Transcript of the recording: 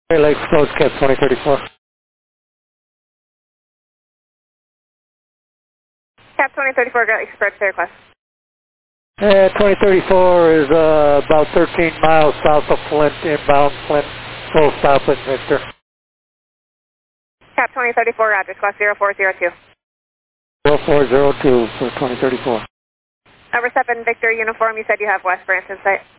Hey, Lake Flows, Cat 2034. Cap 2034, got express air request. 2034 is about 13 miles south of Flint, inbound Flint, full stop with Victor. Cap 2034, roger, squawk 0402. 0402 for 2034. Number 7, Victor Uniform, you said you have West Branch in sight.